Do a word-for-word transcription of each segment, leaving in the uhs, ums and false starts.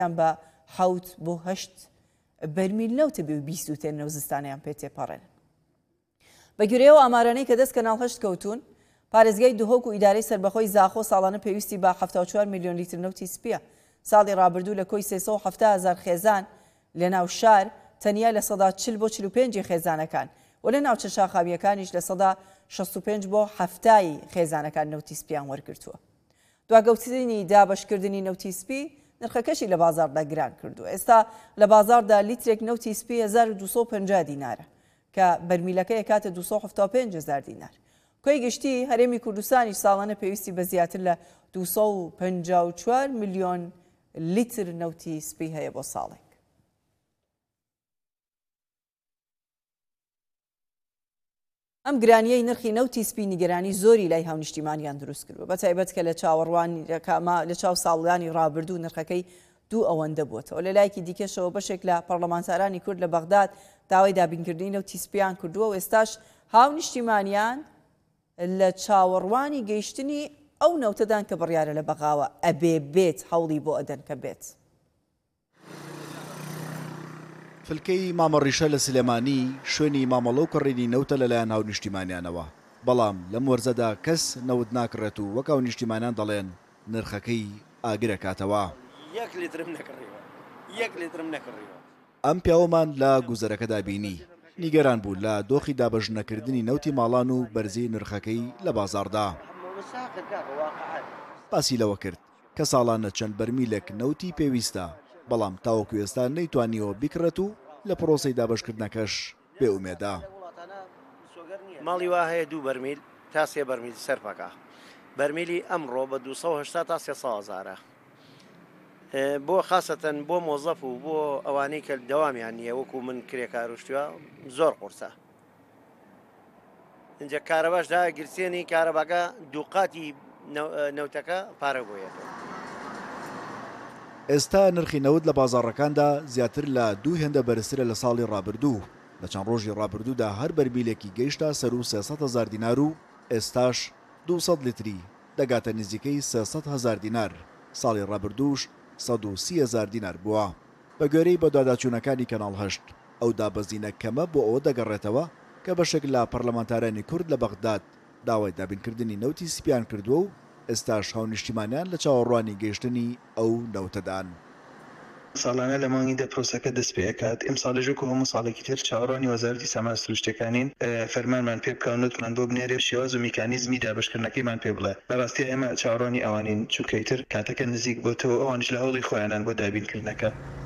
بە حەوت بۆ هەشت بەرمیل نەوتە بێ و بیست و تێنە و زستانیان پێ تێپەڕێن. بە گوێرەوە ئامارانەی کە دەست کەناڵ هەشت کەوتون، پارێزگای دهۆک و ئیدارەی سەربەخۆی زاخۆ ساڵانە پێویستی بە هەفتاد و چوار میلیۆن لیتر نەوتی سپیە. ساڵی ڕابردوو لە کۆی سێسەد و هەفتاد هەزار خێزان لە ناو شار تەنیا لە سەدا چل بۆ چل و پێنج خێزانەکان و لە ناوچە شاخاویەکانیش لە سەدا شەست و پێنج بۆ هەفتای خێزانەکان نەوتی سپیان وەرگرتووە. دواگەوتنی دابەشکردنی نەوتی سپی نرخەکەشی لە بازاردا گران کردو. ئێستا لە بازاردا لیترێک نەوتی سپی هەزار و دووسەد و پەنجا دینارە کە بەرمیلەکە یەکاتە دووسەد و هەفتاد و پێنج هەزار دینار. کۆی گشتی هەرێمی کوردستانی ساڵانە پێویستی بە زیاتر لە دووسەد و پەنجا و چوار میلیۆن لیتر نەوتی سپی هەیە بۆ ساڵێک. ئەم گرانیەی نرخی نەوتی سپی نیگەرانی زۆری لای هاونیشتیمانیان دروست کردووە، بە تایبەت کە لە چاوەڕوانی لە چاو ساڵانی ڕابردوو نرخەکەی دوو ئەوەندە بووەتەوە. لە لایەکی دیکەشەوە بەشێک لە پەرلەمانتارانی کورد لە بەغداد داوای دابینکردنی نەوتی سپیان کردووە و ئێستاش هاونیشتیمانیان لە چاوەڕوانی گەیشتنی ئەو نەوتەدان کە بڕیارە لە بەغاوە ئەبێ بێت هەوڵی بۆ ئەدەن کە بێت. فلکەی مامەڕیشە لە سلێمانی شوێنی مامەڵە و کڕینی نەوتە لەلایەن هاونیشتیمانیانەوە، بەڵام لەم وەرزەدا کەس نەوت ناکڕێت و وەک هاونیشتیمانیان دەڵێن نرخەکەی ئاگرەکاتەوە. یەک لیترم نەکڕیوە یەک لیترم نەکڕیوە. ئەم پیاوەمان لە گوزەرەکەدا بینی نیگەران بوو لە دۆخی دابەژنەکردنی نەوتی ماڵان و بەرزی نرخەکەی لە بازاردا. باسی لەوە کرد کە ساڵانە چەند بەرمیلێک نەوتی پێویستە، بەڵام تاوەکو ئێستا نەیتوانیەوە بیکڕێت و لە پرۆسەی دابەشکردنەکەش بێئومێدە. ماڵی وا هەیە دوو بەرمیل تا سێ بەرمیل سەرپەکە. بەرمیلی ئەمڕۆ بە دووسەد و هەشتا تا سێسەد هەزارە. بۆ خاستەن بۆ مۆزەف و بۆ ئەوانەی کە دەوامیان نییە وەکو من کرێکاروشتووە زۆر قورسە. اینجا کارەباش دا گرسێنی کارەباکە دووقاتی نەوتەکە پارە بۆیێتەوە. ئێستا نرخی نەوت لە بازاڕەکاندا زیاتر لە دوو هێندە بەرزترە لە ساڵی ڕابردوو. لە چەند ڕۆژی ڕابردوودا هەر بەرمیلێکی گەیشتە سەر و سێسەد هەزار دینار و ئێستاش دووسەد لیتری دەگاتە نزیکەی سێسەد هەزار دینار. ساڵی ڕابردووش سەد و سی هەزار دینار بووە. بە گوێرەی بە دواداچوونەکانی کەناڵ هەشت ئەو دابەزینە کەمە بۆ ئەوە دەگەڕێتەوە کە بەشێک لە پەرلەمانتارانی کورد لە بەغداد داوای دابینکردنی نەوتی سپیان کردووە و ئێستاش هاونیشتیمانیان لە چاوەڕوانی گەیشتنی ئەو نەوتەدان. ساڵانە لە مانگیدا پرۆسەکە دەست پێ ئەکات. ئەم ساڵێژە و هەموو ساڵێکی تر چاوەڕوانی وەزارەتی سەما سروشتەکانین فەرمانمان پێ بکەونتمان بۆ بنێرێ شێواز و میکانیزمی دابشکردنەکەیمان پێ بڵێ. بەڕاستی ئێمە چاوەڕوانی ئەوانین چونکەی تر کاتەکە نزیک بۆتەوە ئەوانش لە هەوڵی خۆیانان بۆ دابینکردنەکە.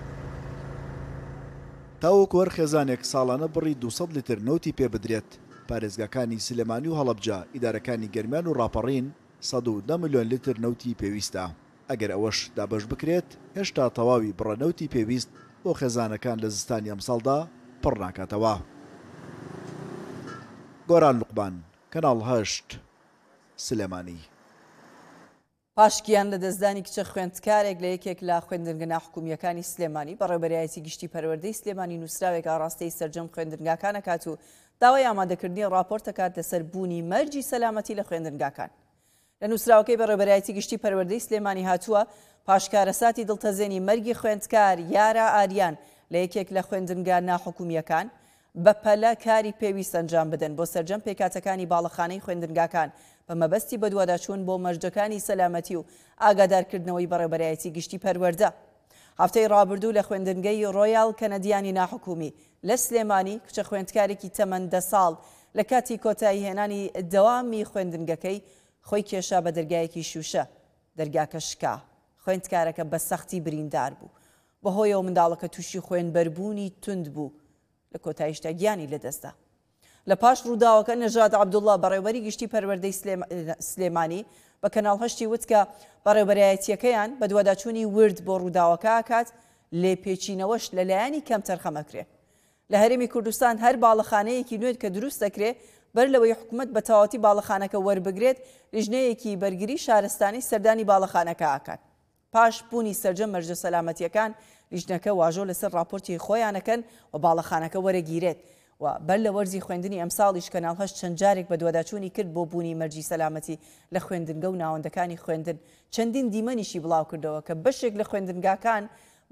تاوەکو هەر خێزانێک ساڵانە بڕی دووسەد لیتر نەوتی پێ بدرێت. پارێزگاکانی سلێمانی و هەڵەبجە ئیدارەکانی گەرمیان و ڕاپەڕین سەد و دە ملیۆن لیتر نەوتی پێویستە. ئەگەر ئەوەش دابەش بکرێت هێشتا تەواوی بڕەنەوتی پێویست بۆ خێزانەکان لە زستانی ئەمساڵدا پڕ ناکاتەوە. گۆران لوقمان، کەناڵ هەشت، سلێمانی. پاشگیان لە دەستدانی کچە خوێندکارێک لە یەکێک لە خوێندنگە حکومیەکانی سلێمانی بەڕێوەبەریایەتی گشتی پەروەردەی سلێمانی نووسراوێک ئاڕاستەی سەرجەم خوێندنگاکان ئەکات و داوای ئامادەکردنی ڕاپۆرت دەکات لەسەر بوونی مەرجی سەلامەتی لە خوێندنگاکان. لە نووسراوەکەی بەڕێوەبەریایەتی گشتی پەروەردەی سلێمانی هاتووە پاشکارەساتی دڵتەزێنی مەرگی خوێندکار یارا ئاریان لە یەکێک لە خوێندنگە ناحکومیەکان بە پەلە کاری پێویست ئەنجام بدەن بۆ سەرجەم پێکاتەکانی باڵەخانەی خوێندنگاکان بە مەبەستی بەدواداچوون بۆ مەرجەکانی سەلامەتی و ئاگادارکردنەوەی بەڕێوەبەریایەتی گشتی پەروەردە. هەفتەی ڕابردوو لە خوێندنگەی ڕۆیاڵ کەنەدیانی ناحکومی لە سلێمانی کچە خوێندکارێکی تەمەندە ساڵ لە کاتی کۆتایی هێنانی دەوامی خوێندنگەکەی خۆی کێشا بە دەرگایەکی شوشە. دەرگاکە شکا، خوێندکارەکە بە سەختی بریندار بوو. بەهۆیەوە منداڵەکە تووشی خوێنبەربوونی تند بوو لە کۆتاییشتا گیانی لەدەستدا. لە پاش ڕووداوەکە نەژاد عەبدوڵڵا بەڕێوەبەری گشتی پەروەردەی سلێمانی بە کەناڵ هەشتی وت کە بەڕێوەبەریایەتیەکەیان بە دوواداچوونی ورد بۆ ڕووداوەکە ئاکات لێپێچینەوەش لەلایەنی کەمتەر خەمەکرێ. لە هەرێمی کوردستان هەر باڵەخانەیەکی نوێت کە دروست دەکرێت بەر لەوەی حکوومەت بە تەواوەتی باڵەخانەکە وەربگرێت لیژنەیەکی بەرگری شارستانی سەردانی باڵەخانەکە ئاکات. پاش بوونی سەرجەم مەرجە سەلامەتیەکان لیژنەکە واژۆ لەسەر راپۆرتی خۆیانەکەن و باڵەخانەکە وەرەگیرێت و بەر لە وەرزی خوێندنی ئەمساڵیش کەناڵ هەشت چەند جارێک بە دوواداچوونی کرد بۆ بوونی مەرجی سەلامەتی لە خوێندنگە و ناوەندەکانی خوێندن. چەندین دیمەنیشی بڵاو کردەوە کە بەشێک لە خوێندنگاکان